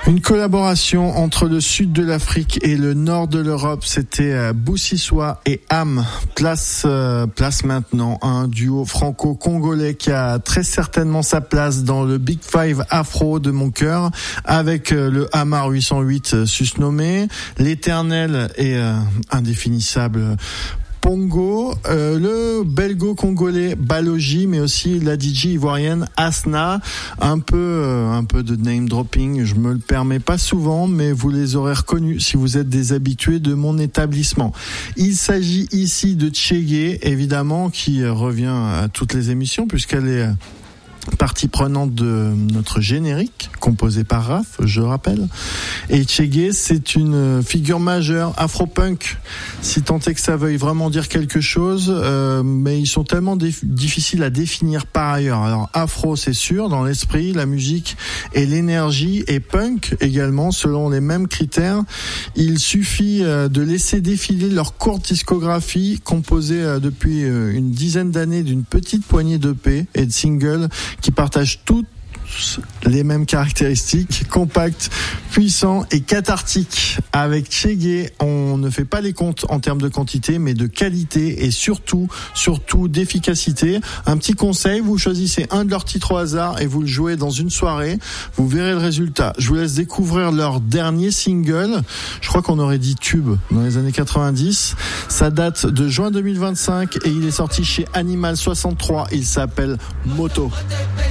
Une collaboration entre le sud de l'Afrique et le nord de l'Europe, c'était Boussissois et Am. Place maintenant un duo franco-congolais qui a très certainement sa place dans le Big Five afro de mon cœur, avec le Hamar 808 susnommé, l'éternel et indéfinissable Pongo, le belgo-congolais Balogi, mais aussi la DJ ivoirienne Asna. Un peu de name dropping, je me le permets pas souvent, mais vous les aurez reconnus si vous êtes des habitués de mon établissement. Il s'agit ici de Tchégué, évidemment, qui revient à toutes les émissions puisqu'elle est partie prenante de notre générique, composé par Raph, je rappelle. Et Tchégué, c'est une figure majeure afro-punk, si tant est que ça veuille vraiment dire quelque chose, mais ils sont tellement difficiles à définir par ailleurs. Alors afro, c'est sûr, dans l'esprit, la musique et l'énergie, et punk également, selon les mêmes critères. Il suffit de laisser défiler leur courte discographie, composée depuis une dizaine d'années d'une petite poignée d'EP et de singles qui partagent toutes les mêmes caractéristiques, compact, puissant et cathartique. Avec Tchégué, on ne fait pas les comptes en termes de quantité, mais de qualité et surtout d'efficacité. Un petit conseil, vous choisissez un de leurs titres au hasard et vous le jouez dans une soirée. Vous verrez le résultat. Je vous laisse découvrir leur dernier single. Je crois qu'on aurait dit tube dans les années 90. Ça date de juin 2025 et il est sorti chez Animal 63. Il s'appelle Moto.